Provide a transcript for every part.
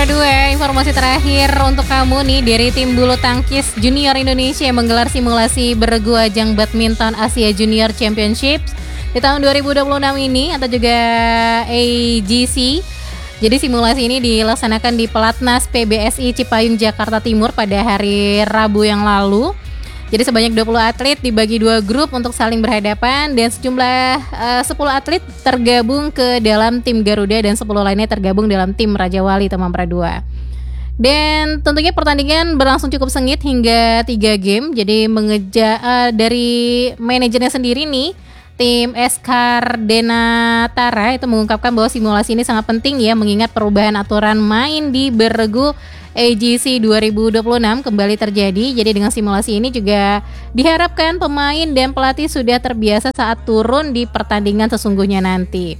Pradua, informasi terakhir untuk kamu nih dari tim bulu tangkis junior Indonesia yang menggelar simulasi beregu ajang badminton Asia Junior Championships di tahun 2026 ini atau juga AGC. Jadi simulasi ini dilaksanakan di Pelatnas PBSI Cipayung Jakarta Timur pada hari Rabu yang lalu. Jadi sebanyak 20 atlet dibagi 2 grup untuk saling berhadapan dan sejumlah 10 atlet tergabung ke dalam tim Garuda dan 10 lainnya tergabung dalam tim Raja Wali teman Pradua. Dan tentunya pertandingan berlangsung cukup sengit hingga 3 game. Jadi dari manajernya sendiri nih, tim Eskar Denatara itu mengungkapkan bahwa simulasi ini sangat penting ya, mengingat perubahan aturan main di beregu AGC 2026 kembali terjadi. Jadi dengan simulasi ini juga diharapkan pemain dan pelatih sudah terbiasa saat turun di pertandingan sesungguhnya nanti.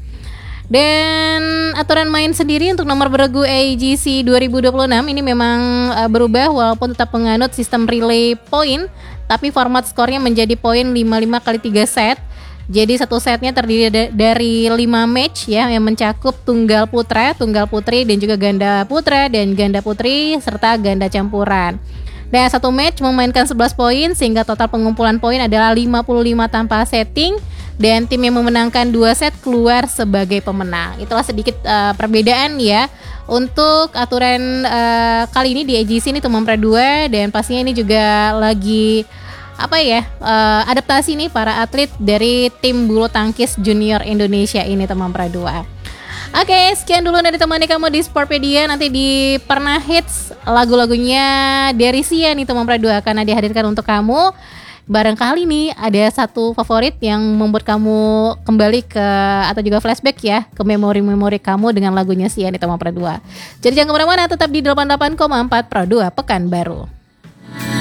Dan aturan main sendiri untuk nomor beregu AGC 2026 ini memang berubah walaupun tetap menganut sistem relay point, tapi format skornya menjadi poin 55 kali 3 set. Jadi satu setnya terdiri dari 5 match ya, yang mencakup tunggal putra, tunggal putri, dan juga ganda putra dan ganda putri serta ganda campuran. Dan satu match memainkan 11 poin sehingga total pengumpulan poin adalah 55 tanpa setting, dan tim yang memenangkan 2 set keluar sebagai pemenang. Itulah sedikit perbedaan ya untuk aturan kali ini di AGC ini teman Pradua, dan pastinya ini juga lagi adaptasi nih para atlet dari tim bulu tangkis junior Indonesia ini teman Pradua. Oke, sekian dulu dari teman kamu di Sportpedia. Nanti di Pernah Hits lagu-lagunya dari Sia nih teman Pradua akan dihadirkan untuk kamu. Barangkali nih ada satu favorit yang membuat kamu kembali ke atau juga flashback ya ke memori-memori kamu dengan lagunya Sia nih teman Pradua. Jadi jangan kemana-mana, tetap di 88,4 Pradua Pekanbaru.